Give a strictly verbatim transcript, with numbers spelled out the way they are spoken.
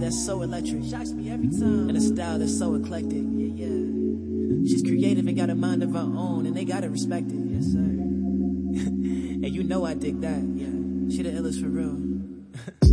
that's so electric. Shocks me every time. And a style that's so eclectic. Yeah, yeah. She's creative and got a mind of her own, and they gotta respect it. Yes, sir. And you know I dig that. Yeah. She the illest for real.